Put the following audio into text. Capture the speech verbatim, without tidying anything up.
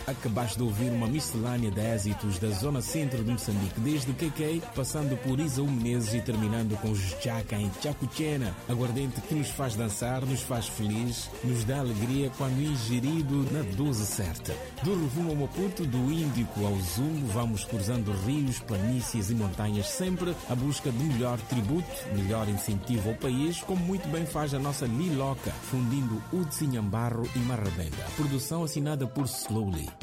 Acabaste de ouvir uma miscelânea de êxitos da zona centro de Moçambique, desde K K, passando por Isaú Menezes e terminando com os Chaka em Chacuchena, aguardente que nos faz dançar, nos faz feliz, nos dá alegria quando ingerido na dose certa. Do Rovuma ao Maputo, do Índico ao Zumbo, vamos cruzando rios, planícies e montanhas, sempre à busca do melhor tributo, melhor incentivo ao país, como muito bem faz a nossa Liloca, fundindo Utsi Nhambarro e Marrabenda. Produção assinada por Slowly.